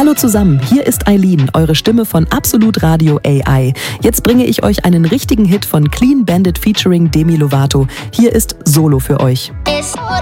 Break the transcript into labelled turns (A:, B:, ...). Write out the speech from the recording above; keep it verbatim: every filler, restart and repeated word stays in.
A: Hallo zusammen, hier ist Eileen, eure Stimme von Absolut Radio A I. Jetzt bringe ich euch einen richtigen Hit von Clean Bandit featuring Demi Lovato. Hier ist Solo für euch.
B: It's